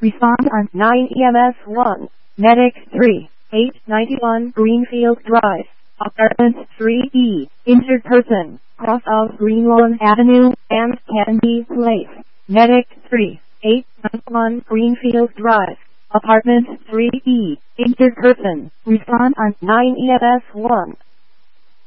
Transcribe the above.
Respond on 9 EMS 1. Medic 3, 891 Greenfield Drive, Apartment 3E, injured person, cross of Greenlawn Avenue and Candy Place. Medic 3, 891 Greenfield Drive, Apartment 3E, injured person. Respond on 9 EMS 1.